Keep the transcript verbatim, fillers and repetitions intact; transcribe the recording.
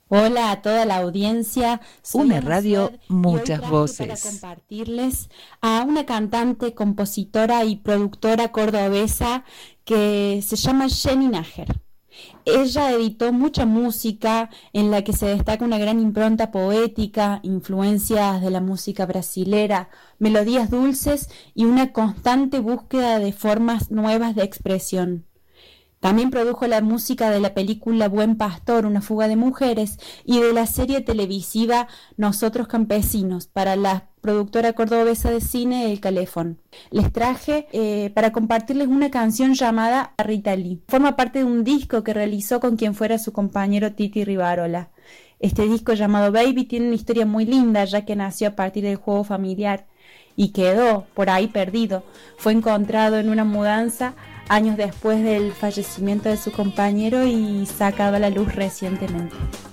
Hola a toda la audiencia, soy Una Ana radio, Sued y hoy muchas traje para voces. compartirles a una cantante, compositora y productora cordobesa que se llama Jenny Nájer. Ella editó mucha música en la que se destaca una gran impronta poética, influencias de la música brasilera, melodías dulces y una constante búsqueda de formas nuevas de expresión. También produjo la música de la película Buen Pastor, una fuga de mujeres, y de la serie televisiva Nosotros Campesinos, para la productora cordobesa de cine El Calefón. Les traje eh, para compartirles una canción llamada Rita Lee. Forma parte de un disco que realizó con quien fuera su compañero Titi Rivarola. Este disco llamado Baby tiene una historia muy linda, ya que nació a partir del juego familiar y quedó por ahí perdido. Fue encontrado en una mudanza años después del fallecimiento de su compañero y sacado a la luz recientemente.